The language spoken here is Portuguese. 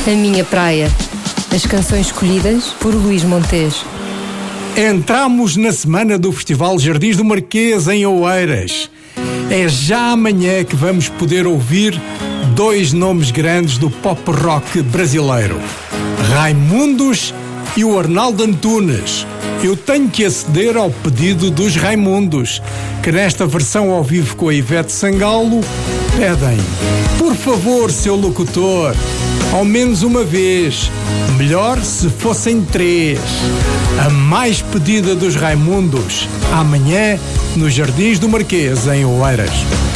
A minha praia. As canções escolhidas por Luís Montes. Entramos na semana do Festival Jardins do Marquês, em Oeiras. É já amanhã que vamos poder ouvir dois nomes grandes do pop rock brasileiro: Raimundos e o Arnaldo Antunes. Eu tenho que aceder ao pedido dos Raimundos, que nesta versão ao vivo com a Ivete Sangalo pedem: por favor, seu locutor, ao menos uma vez, melhor se fossem 3. A mais pedida dos Raimundos, amanhã nos Jardins do Marquês, em Oeiras.